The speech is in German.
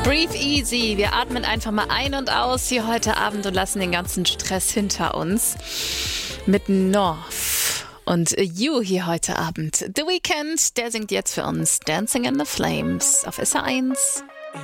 Breathe easy. Wir atmen einfach mal ein und aus hier heute Abend und lassen den ganzen Stress hinter uns. Mit North und You hier heute Abend. The Weeknd, der singt jetzt für uns Dancing in the Flames auf SR1.